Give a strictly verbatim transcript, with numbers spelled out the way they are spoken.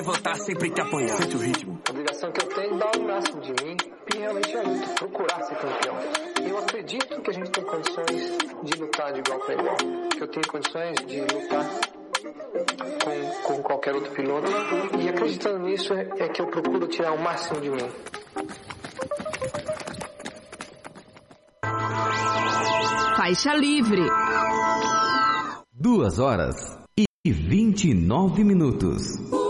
Voltar sempre te apoiar. Sente o ritmo. A obrigação que eu tenho é dar o máximo de mim e realmente é luta, procurar ser campeão. Eu acredito que a gente tem condições de lutar de igual para igual. Que eu tenho condições de lutar com, com qualquer outro piloto. E acreditando nisso é, é que eu procuro tirar o máximo de mim. Faixa livre. Duas horas e vinte e nove minutos.